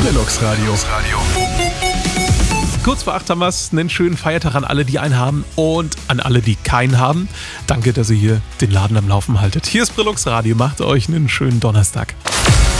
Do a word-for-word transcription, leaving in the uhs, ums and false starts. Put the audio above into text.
Deluxe Radio. Kurz vor acht haben wir es. Einen schönen Feiertag an alle, die einen haben und an alle, die keinen haben. Danke, dass ihr hier den Laden am Laufen haltet. Hier ist Deluxe Radio. Macht euch einen schönen Donnerstag.